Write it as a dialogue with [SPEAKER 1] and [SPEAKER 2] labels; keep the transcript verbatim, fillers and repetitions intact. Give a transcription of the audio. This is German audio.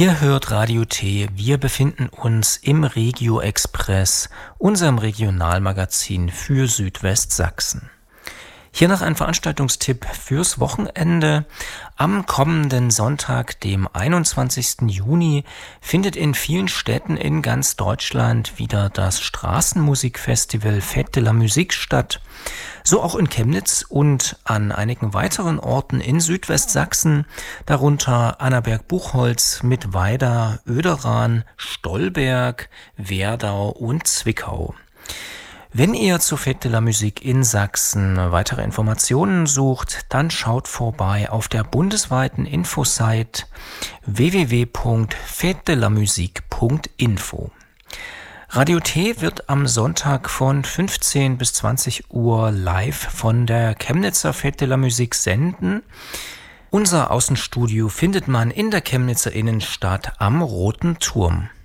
[SPEAKER 1] Ihr hört Radio T. Wir befinden uns im Regio Express, unserem Regionalmagazin für Südwestsachsen. Hier noch ein Veranstaltungstipp fürs Wochenende. Am kommenden Sonntag, dem einundzwanzigsten Juni, findet in vielen Städten in ganz Deutschland wieder das Straßenmusikfestival Fête de la Musique statt. So auch in Chemnitz und an einigen weiteren Orten in Südwestsachsen, darunter Annaberg-Buchholz, Mittweida, Oederan, Stolberg, Werdau und Zwickau. Wenn ihr zur Fête de la Musique in Sachsen weitere Informationen sucht, dann schaut vorbei auf der bundesweiten Infosite w w w punkt fête de la musique punkt info. Radio T wird am Sonntag von fünfzehn bis zwanzig Uhr live von der Chemnitzer Fête de la Musique senden. Unser Außenstudio findet man in der Chemnitzer Innenstadt am Roten Turm.